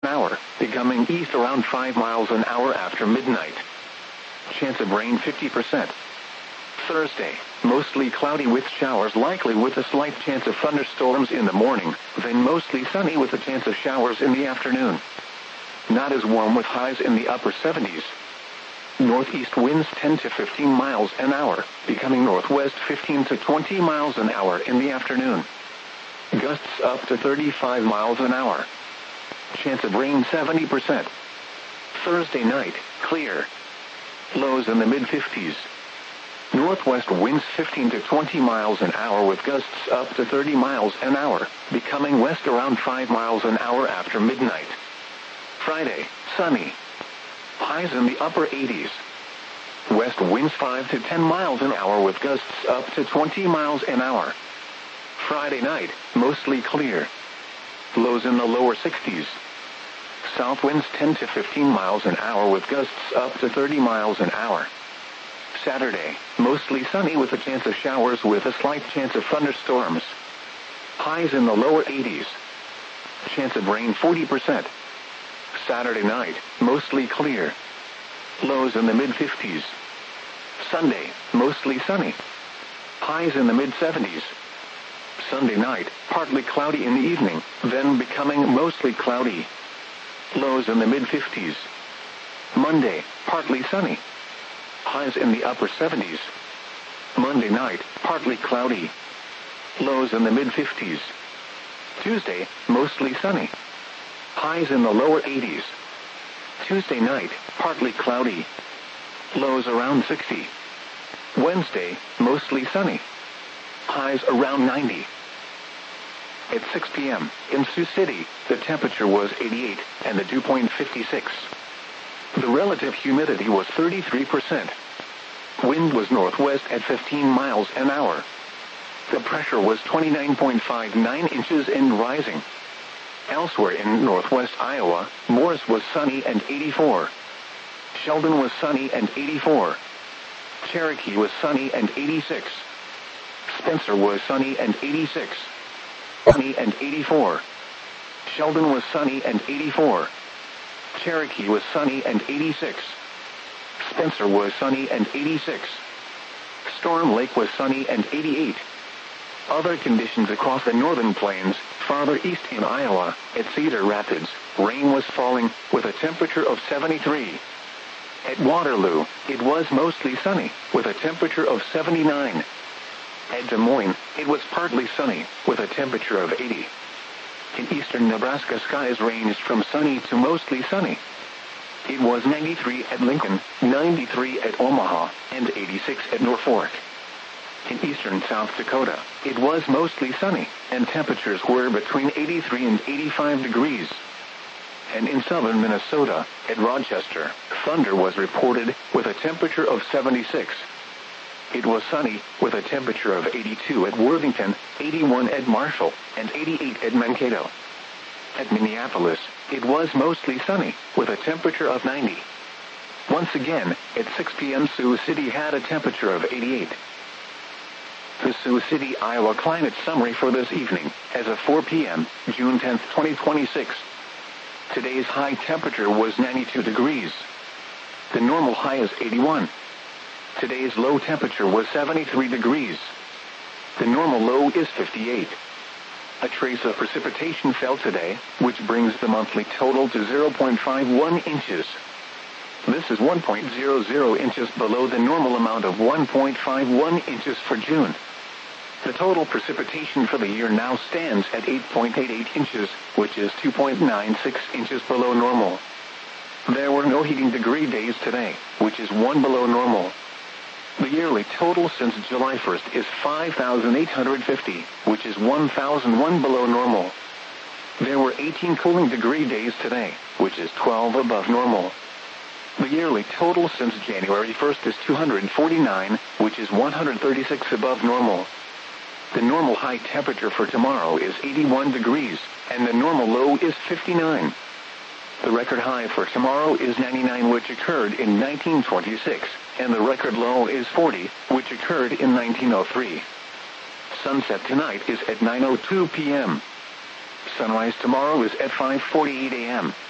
hour, becoming east around 5 miles an hour after midnight. Chance of rain 50%. Thursday, mostly cloudy with showers likely with a slight chance of thunderstorms in the morning, then mostly sunny with a chance of showers in the afternoon. Not as warm with highs in the upper 70s. Northeast winds 10 to 15 miles an hour, becoming northwest 15 to 20 miles an hour in the afternoon. Gusts up to 35 miles an hour. Chance of rain 70%. Thursday night, clear. Lows in the mid-50s. Northwest winds 15 to 20 miles an hour with gusts up to 30 miles an hour, becoming west around 5 miles an hour after midnight. Friday, sunny. Highs in the upper 80s. West winds 5 to 10 miles an hour with gusts up to 20 miles an hour. Friday night, mostly clear. Lows in the lower 60s. South winds 10 to 15 miles an hour with gusts up to 30 miles an hour. Saturday, mostly sunny with a chance of showers with a slight chance of thunderstorms. Highs in the lower 80s. Chance of rain 40%. Saturday night, mostly clear. Lows in the mid-50s. Sunday, mostly sunny. Highs in the mid-70s. Sunday night, partly cloudy in the evening, then becoming mostly cloudy. Lows in the mid-50s. Monday, partly sunny. Highs in the upper 70s. Monday night, partly cloudy. Lows in the mid-50s. Tuesday, mostly sunny. Highs in the lower 80s. Tuesday night, partly cloudy. Lows around 60. Wednesday, mostly sunny. Highs around 90. At 6 p.m., in Sioux City, the temperature was 88, and the dew point 56. The relative humidity was 33%. Wind was northwest at 15 miles an hour. The pressure was 29.59 inches and rising. Elsewhere in northwest Iowa, Morris was sunny and 84. Sheldon was sunny and 84. Cherokee was sunny and 86. Spencer was sunny and 86. Sunny and 84. Sheldon was sunny and 84. Cherokee was sunny and 86. Spencer was sunny and 86. Storm Lake was sunny and 88. Other conditions across the northern plains, farther east in Iowa, at Cedar Rapids, rain was falling, with a temperature of 73. At Waterloo, it was mostly sunny, with a temperature of 79. At Des Moines, it was partly sunny, with a temperature of 80. In eastern Nebraska, skies ranged from sunny to mostly sunny. It was 93 at Lincoln, 93 at Omaha, and 86 at Norfolk. In eastern South Dakota, it was mostly sunny, and temperatures were between 83 and 85 degrees. And in southern Minnesota, at Rochester, thunder was reported, with a temperature of 76. It was sunny, with a temperature of 82 at Worthington, 81 at Marshall, and 88 at Mankato. At Minneapolis, it was mostly sunny, with a temperature of 90. Once again, at 6 p.m. Sioux City had a temperature of 88. The Sioux City, Iowa climate summary for this evening, as of 4 p.m., June 10, 2026. Today's high temperature was 92 degrees. The normal high is 81. Today's low temperature was 73 degrees. The normal low is 58. A trace of precipitation fell today, which brings the monthly total to 0.51 inches. This is 1.00 inches below the normal amount of 1.51 inches for June. The total precipitation for the year now stands at 8.88 inches, which is 2.96 inches below normal. There were no heating degree days today, which is 1 below normal. The yearly total since July 1st is 5,850, which is 1,001 below normal. There were 18 cooling degree days today, which is 12 above normal. The yearly total since January 1st is 249, which is 136 above normal. The normal high temperature for tomorrow is 81 degrees, and the normal low is 59. The record high for tomorrow is 99, which occurred in 1926, and the record low is 40, which occurred in 1903. Sunset tonight is at 9:02 p.m. Sunrise tomorrow is at 5:48 a.m.